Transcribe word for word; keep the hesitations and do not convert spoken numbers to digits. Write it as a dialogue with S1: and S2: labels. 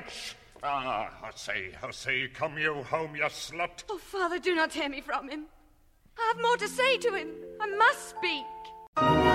S1: wench! Ah, Hussy, Hussy, come you home, you slut.
S2: Oh, Father, do not tear me from him. I have more to say to him. I must speak.